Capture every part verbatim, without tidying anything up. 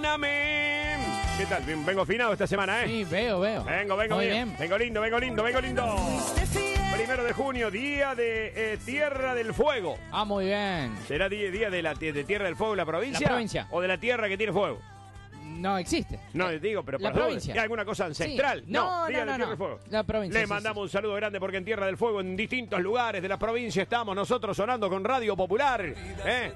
Perdóname. ¿Qué tal? Vengo afinado esta semana, ¿eh? Sí, veo, veo. Vengo, vengo Muy bien. bien. Vengo lindo, vengo lindo, vengo lindo. Primero de junio, día de eh, Tierra del Fuego. Ah, muy bien. ¿Será día, día de la de Tierra del Fuego la provincia? La provincia. ¿O de la tierra que tiene fuego? No existe. No, digo, pero La por provincia. ¿hay alguna cosa ancestral? Sí. No, Día no, de no, Tierra no. del Fuego. La provincia. Le sí, mandamos sí. un saludo grande porque en Tierra del Fuego, en distintos lugares de la provincia, estamos nosotros sonando con Radio Popular. ¿eh?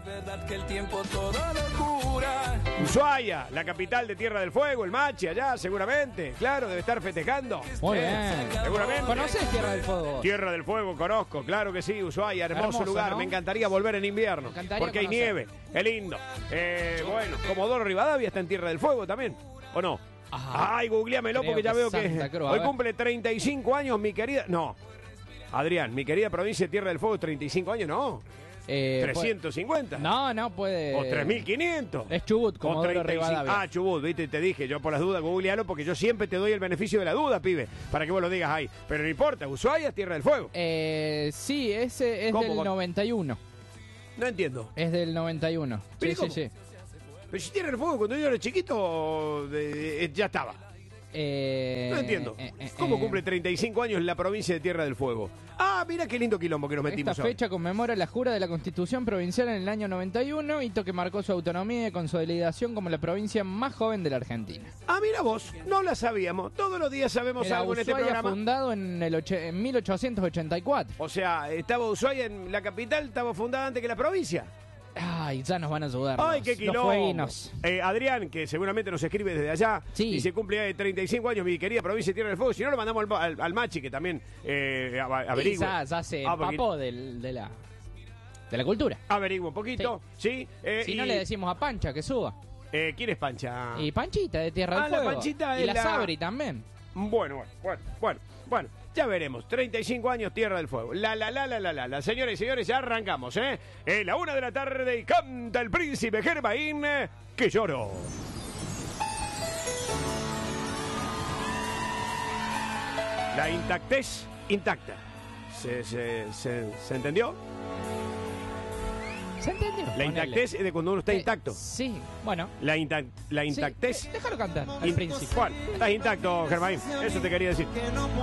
Ushuaia, la capital de Tierra del Fuego, el Machi allá, seguramente. Claro, debe estar festejando. Muy ¿eh? bien. Seguramente. ¿Conoces Tierra del Fuego? Tierra del Fuego, conozco, claro que sí, Ushuaia, hermoso, Hermoso, lugar. ¿no? Me encantaría volver en invierno. Me encantaría Porque hay conocer. nieve, es lindo. Eh, bueno, Comodoro Rivadavia está en Tierra del Fuego también, ¿o no? Ajá. Ay, googleamelo Creo porque ya que veo que Santa Cruz, a hoy ver. cumple treinta y cinco años mi querida... No, Adrián, mi querida provincia de Tierra del Fuego, treinta y cinco años, no. Eh, trescientos cincuenta. puede- No, no puede. O tres mil quinientos. Es Chubut, O Comodoro treinta y cinco. Rivadavia. Ah, Chubut, viste, te dije, yo por las dudas googlealo porque yo siempre te doy el beneficio de la duda, pibe, para que vos lo digas ahí. Pero no importa, Ushuaia es Tierra del Fuego. Eh, sí, ese es ¿Cómo del va? noventa y uno. No entiendo. Es del noventa y uno. ¿Pero Sí, cómo? sí, sí. Pero si Tierra del Fuego cuando yo era chiquito eh, eh, ya estaba. Eh, No entiendo. eh, eh, ¿Cómo eh, cumple treinta y cinco años la provincia de Tierra del Fuego? Ah, mira qué lindo quilombo que nos metimos Esta hoy. fecha conmemora la jura de la Constitución Provincial en el año noventa y uno, hito que marcó su autonomía y consolidación como la provincia más joven de la Argentina. Ah, mira vos, no la sabíamos. Todos los días sabemos Era algo en este Ushuaia, programa. fundado en, el och- en mil ochocientos ochenta y cuatro. O sea, estaba Ushuaia en la capital, estaba fundada antes que la provincia. Ay, ya nos van a ayudar. Ay, los- qué los quilombo. fueguinos. Eh, Adrián, que seguramente nos escribe desde allá, Sí. y se cumple de treinta y cinco años mi querida provincia de Tierra del Fuego. Si no, lo mandamos al, al- al Machi, que también eh, a- Y averigüe. ya, ya se Ah, porque- empapó del- de, la, de la cultura. Averigüe un poquito, ¿sí? Eh, Si y- no, le decimos a Pancha que suba. eh, ¿quién es Pancha? Y Panchita de Tierra Ah, del la Fuego. Panchita y es la la- Sabri también. Bueno, bueno, bueno, bueno, bueno, ya veremos. treinta y cinco años, Tierra del Fuego. La, la, la, la, la, la, la. Señores y señores, ya arrancamos, ¿eh? Es la una de la tarde y canta el príncipe Germain, eh, que lloro. La intactez intacta. ¿Se, se, se, ¿se entendió? ¿Se entendió? La Ponele. intactez es de cuando uno está Eh, intacto. Sí, bueno. La, intac- la Sí, intactez... eh, déjalo cantar, al In- príncipe. Bueno, estás intacto, Germain. Eso te quería decir.